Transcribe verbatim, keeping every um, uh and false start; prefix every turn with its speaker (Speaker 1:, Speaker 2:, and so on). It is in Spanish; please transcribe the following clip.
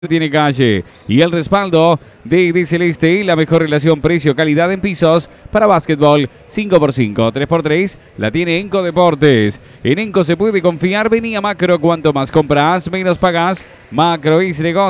Speaker 1: Tiene calle y el respaldo de, de Celeste y la mejor relación precio-calidad en pisos para básquetbol. Cinco por cinco, tres por tres la tiene Enco Deportes. En Enco se puede confiar. Vení a Macro, cuanto más compras, menos pagas. Macro es negocio.